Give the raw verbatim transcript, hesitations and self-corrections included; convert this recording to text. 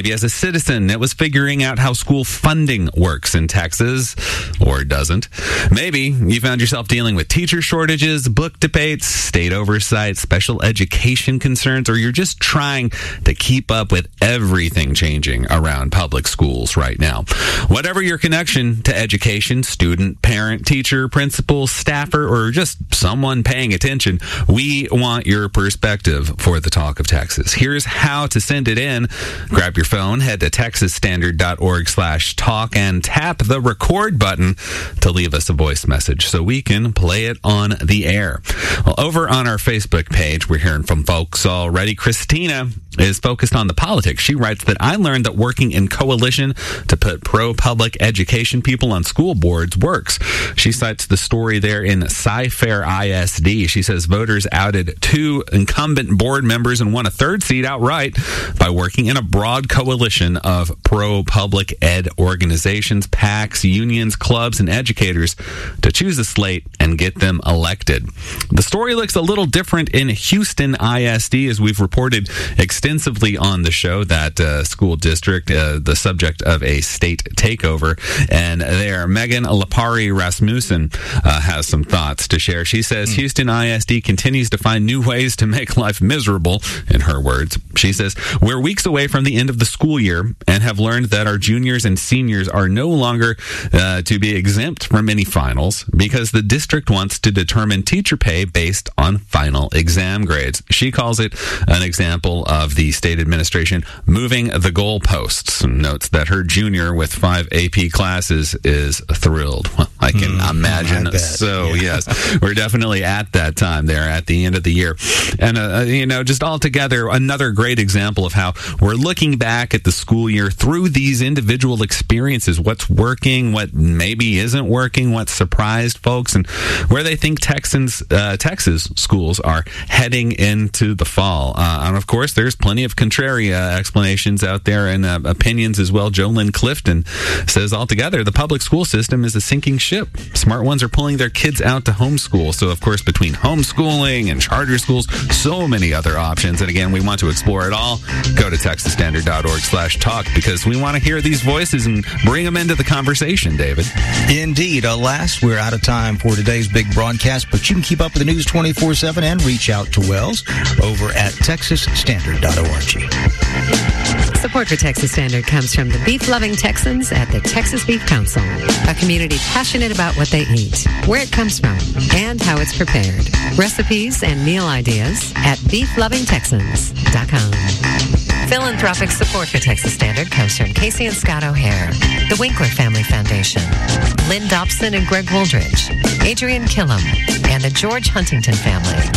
Maybe as a citizen that was figuring out how school funding works in Texas, or doesn't. Maybe you found yourself dealing with teacher shortages, book debates, state oversight, special education concerns, or you're just trying to keep up with everything changing around public schools right now. Whatever your connection to education, student, parent, teacher, principal, staffer, or just someone paying attention, we want your perspective for the Talk of Texas. Here's how to send it in. Grab your phone, head to texas standard dot org slash talk and tap the record button to leave us a voice message so we can play it on the air. Well, over on our Facebook page, we're hearing from folks already. Christina is focused on the politics. She writes that I learned that working in coalition to put pro-public education people on school boards works. She cites the story there in Cy-Fair I S D. She says voters outed two incumbent board members and won a third seat outright by working in a broad coalition of pro-public ed organizations, PACs, unions, clubs, and educators to choose a slate and get them elected. The story looks a little different in Houston I S D, as we've reported extensively on the show, that uh, school district, uh, the subject of a state takeover. And there, Megan Lapari Rasmussen uh, has some thoughts to share. She says mm. Houston I S D continues to find new ways to make life miserable, in her words. She says, we're weeks away from the end of the school year and have learned that our juniors and seniors are no longer uh, to be exempt from any finals because the district wants to determine teacher pay based on final exam grades. She calls it an example of the state administration moving the goalposts, and notes that her junior with five A P classes is thrilled. Well, I can mm, imagine. I so, yeah. Yes, we're definitely at that time there at the end of the year. And, uh, you know, just altogether, another great example of how we're looking back at the school year through these individual experiences, what's working, what maybe isn't working, what surprised folks, and where they think Texans, uh, Texas schools are heading into the fall. Uh, and, of course, there's plenty of contrary uh, explanations out there and uh, opinions as well. Jolynn Clifton says, altogether, the public school system is a sinking ship. Smart ones are pulling their kids out to homeschool. So, of course, between homeschooling and charter schools, so many other options. And again, we want to explore it all. Go to texas standard dot org slash talk because we want to hear these voices and bring them into the conversation, David. Indeed. Alas, we're out of time for today's big broadcast, but you can keep up with the news twenty-four seven and reach out to Wells over at texas standard dot org. Support for Texas Standard comes from the beef-loving Texans at the Texas Beef Council, a community passionate about what they eat, where it comes from, and how it's prepared. Recipes and meal ideas at beef loving texans dot com. Philanthropic support for Texas Standard comes from Casey and Scott O'Hare, the Winkler Family Foundation, Lynn Dobson and Greg Woldridge, Adrian Killam, and the George Huntington family.